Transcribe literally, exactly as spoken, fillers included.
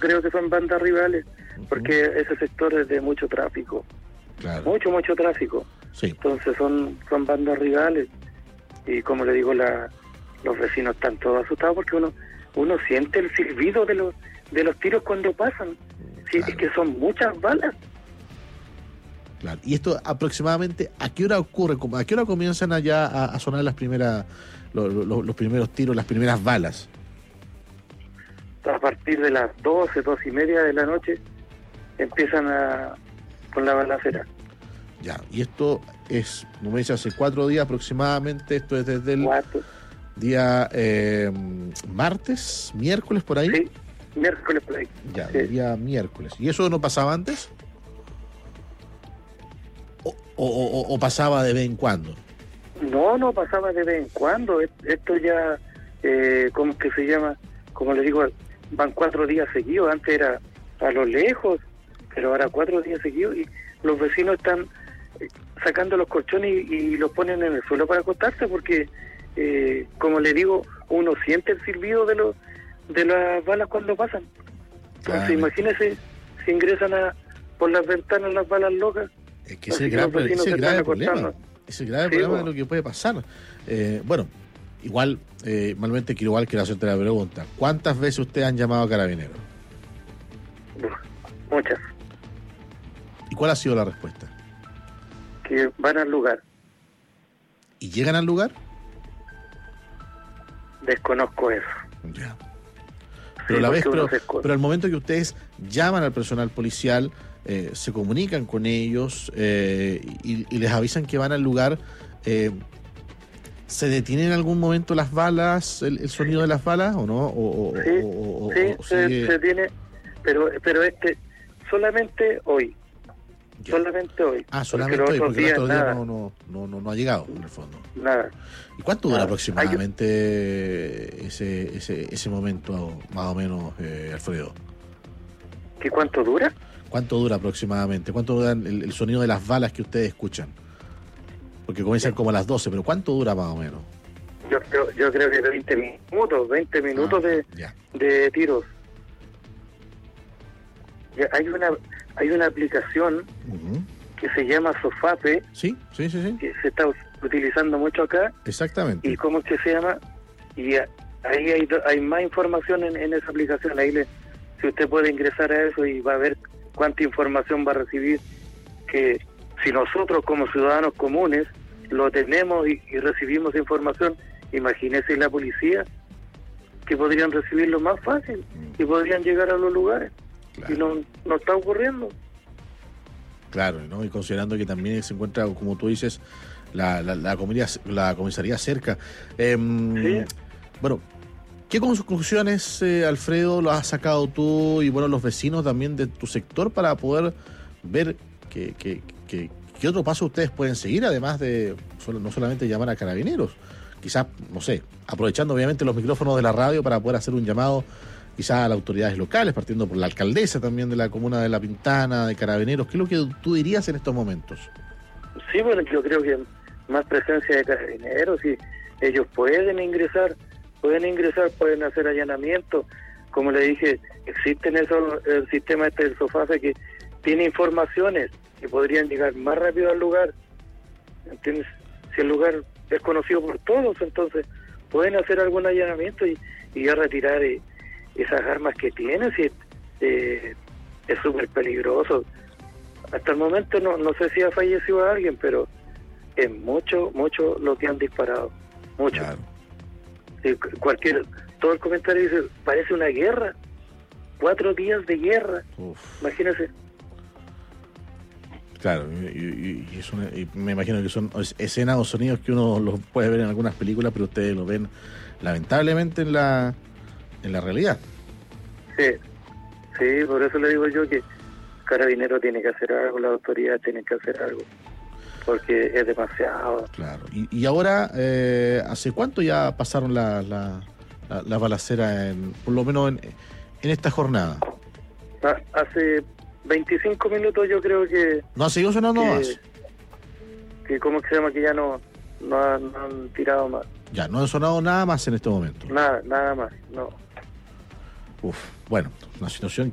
creo que son bandas rivales, uh-huh. porque ese sector es de mucho tráfico, claro. mucho, mucho tráfico. Sí. Entonces son son bandas rivales y como le digo, la, los vecinos están todos asustados porque uno uno siente el silbido de los de los tiros cuando pasan. Sí, claro. Es que son muchas balas. Claro. Y esto aproximadamente, ¿a qué hora ocurre? ¿A qué hora comienzan allá a, a sonar las primeras los, los, los primeros tiros, las primeras balas? A partir de las doce, doce y media de la noche empiezan a con la balacera. Ya, y esto es, como me dice, hace cuatro días aproximadamente, esto es desde el cuatro. día eh, martes, miércoles, por ahí. Sí, miércoles por ahí. Ya, sí. día miércoles. ¿Y eso no pasaba antes? ¿O, o, o, o pasaba de vez en cuando? No, no pasaba de vez en cuando. Esto ya, eh, ¿cómo que se llama? Como le digo, van cuatro días seguidos. Antes era a lo lejos, pero ahora cuatro días seguidos y los vecinos están sacando los colchones y, y los ponen en el suelo para acostarse porque, eh, como le digo, uno siente el silbido de los de las balas cuando pasan. Entonces, imagínese si ingresan a por las ventanas las balas locas. Es que ese es el grave, ese grave problema. Es el grave sí, problema bueno. de lo que puede pasar. Eh, bueno, igual, eh, malmente quiero igual quiero hacerte la pregunta. ¿Cuántas veces ustedes han llamado a Carabineros? Muchas. ¿Y cuál ha sido la respuesta? Que van al lugar. ¿Y llegan al lugar? Desconozco eso. Ya. Pero, sí, la vez, pero, pero al momento que ustedes llaman al personal policial, eh, se comunican con ellos eh, y, y les avisan que van al lugar, eh, ¿se detienen en algún momento las balas, el, el sonido de las balas o no? O, sí, o, o, sí o se, sigue... se detiene, pero, pero este, solamente hoy. Ya. Solamente hoy. Ah, solamente hoy, porque el otro día no, no, no, no, no ha llegado, en el fondo. Nada. ¿Y cuánto dura nada. aproximadamente Hay... ese, ese ese momento, más o menos, eh, Alfredo? ¿Qué cuánto dura? ¿Cuánto dura aproximadamente? ¿Cuánto dura el, el sonido de las balas que ustedes escuchan? Porque comienzan sí. como a las doce, pero ¿cuánto dura más o menos? Yo creo, yo creo que veinte minutos, veinte minutos ah, de, ya. de tiros. Hay una hay una aplicación uh-huh. que se llama Sofape. Sí, sí, sí, sí. Que se está utilizando mucho acá. Exactamente. ¿Y cómo es que se llama? Y ahí hay, hay más información en, en esa aplicación. Ahí le, si usted puede ingresar a eso y va a ver cuánta información va a recibir. Que si nosotros como ciudadanos comunes lo tenemos y, y recibimos información, imagínese la policía, que podrían recibirlo más fácil mm. y podrían llegar a los lugares. Claro. Y no, no está ocurriendo. Claro, ¿no? Y considerando que también se encuentra, como tú dices, la, la, la, comisaría, la comisaría cerca. Eh, sí. Bueno, ¿qué conclusiones, eh, Alfredo, lo has sacado tú y bueno los vecinos también de tu sector para poder ver que, que, que, qué otro paso ustedes pueden seguir, además de solo, no solamente llamar a Carabineros? Quizás, no sé, aprovechando obviamente los micrófonos de la radio para poder hacer un llamado quizás a las autoridades locales, partiendo por la alcaldesa también de la comuna de La Pintana, de Carabineros. ¿Qué es lo que tú dirías en estos momentos? Sí, bueno, yo creo que más presencia de Carabineros, y ellos pueden ingresar, pueden ingresar, pueden hacer allanamientos. Como le dije, existen esos, el sistema este del Sofafe que tiene informaciones que podrían llegar más rápido al lugar. ¿Entiendes? Si el lugar es conocido por todos, entonces pueden hacer algún allanamiento y, y ya retirar eh, esas armas que tienen. Si, eh, es súper peligroso. Hasta el momento no no sé si ha fallecido alguien, pero es mucho, mucho lo que han disparado. Mucho. Claro. Sí, cualquier, todo el comentario dice, parece una guerra. Cuatro días de guerra. Uf. Imagínese. Claro, y, y, y, es una, y me imagino que son escenas o sonidos que uno los puede ver en algunas películas, pero ustedes lo ven lamentablemente en la en la realidad. Sí, sí, por eso le digo yo que Carabinero tiene que hacer algo, la autoridad tiene que hacer algo, porque es demasiado. Claro, y, y ahora, eh, ¿hace cuánto ya pasaron la, la, la, la balacera, en, por lo menos en, en esta jornada? Hace veinticinco minutos yo creo que... ¿No ha seguido sonando que, más? Que ¿cómo que se llama? Que ya no, no, han, no han tirado más. Ya, no ha sonado nada más en este momento. Nada, nada más, no. Uf, bueno, una situación